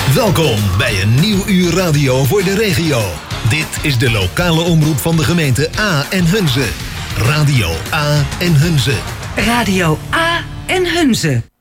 Welkom bij een nieuw uur radio voor de regio. Dit is de lokale omroep van de gemeente A en Hunze. Radio A en Hunze. Radio A en Hunze.